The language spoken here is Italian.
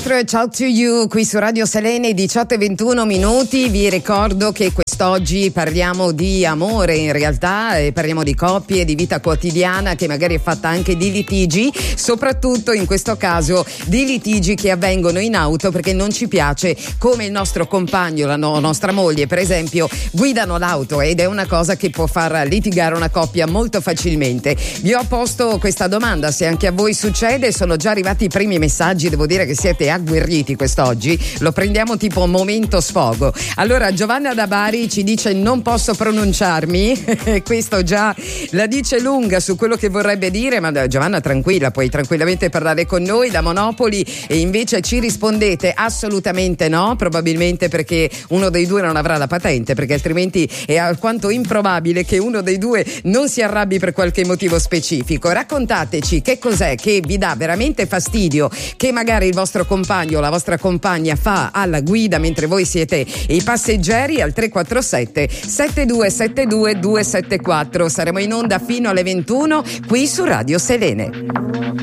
nostro Ciao to You qui su Radio Selene, 18:21 minuti. Vi ricordo che quest'oggi parliamo di amore, in realtà parliamo di coppie, di vita quotidiana che magari è fatta anche di litigi, soprattutto in questo caso di litigi che avvengono in auto perché non ci piace come il nostro compagno, la nostra moglie per esempio, guidano l'auto, ed è una cosa che può far litigare una coppia molto facilmente. Vi ho posto questa domanda, se anche a voi succede. Sono già arrivati i primi messaggi, devo dire che siete agguerriti quest'oggi, lo prendiamo tipo momento sfogo. Allora Giovanna da Bari ci dice non posso pronunciarmi questo già la dice lunga su quello che vorrebbe dire, ma Giovanna tranquilla, puoi tranquillamente parlare con noi da Monopoli, e invece ci rispondete assolutamente no, probabilmente perché uno dei due non avrà la patente, perché altrimenti è alquanto improbabile che uno dei due non si arrabbi per qualche motivo specifico. Raccontateci che cos'è che vi dà veramente fastidio, che magari il vostro compagno o la vostra compagna fa alla guida mentre voi siete i passeggeri, al 347 7272 274. Saremo in onda fino alle 21 qui su Radio Selene.